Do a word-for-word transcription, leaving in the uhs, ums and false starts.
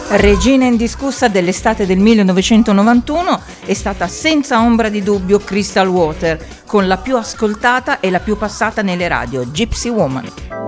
Regina indiscussa dell'estate del millenovecentonovantuno è stata senza ombra di dubbio Crystal Water, con la più ascoltata e la più passata nelle radio, Gypsy Woman.